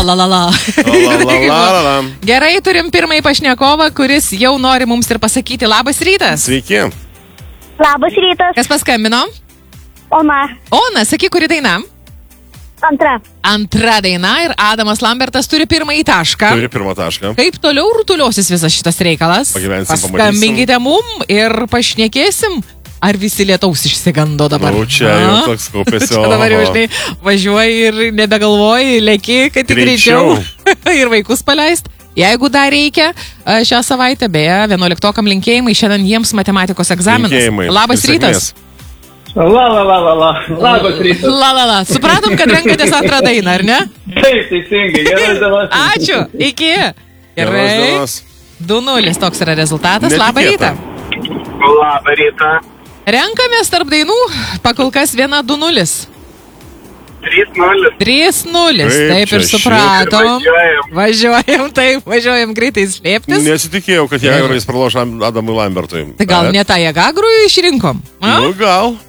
la la la. La. Gerai, turim pirmąjį pašnekovą, kuris jau nori mums ir pasakyti labas rytas. Sveiki. Labas rytas. Kas paskambino? Ona. Ona, sakyk, kuri daina? Antra. Antra daina ir Adamas Lambertas turi pirmąjį tašką. Turi pirmą tašką. Kaip toliau rutuliosis visas šitas reikalas? Pagyvensim, Paskambinkite mum ir pašnekėsim. Ar visi lietaus išsigando dabar? Čia jau toks kaupėsi. Čia dabar jau, žinai, važiuoji ir nebegalvoji, leki, kad tik greičiau ir vaikus paleist. Jeigu dar reikia šią savaitę, beje, 11-okam linkėjimai, šiandien jiems matematikos egzaminas. Linkėjimai. Labas rytas. Labas rytas. La. Supratom, kad renkatės antrą dainą, ar ne? Taip, teisingai. Geras dienos. Ačiū. Iki. Gerai. 2-0 toks yra rezultatas. Labą rytą. Labą rytą. Renkamės tarp dainų. Pakol kas 1-2-0. 3-0. 3-0. Taip ir supratom. Važiuojam greitai slėptis. Nesitikėjau, kad Jagarais praloš Adamui Lambertui. Tai gal ne tą Jagagrų išrinkom? Nu, gal.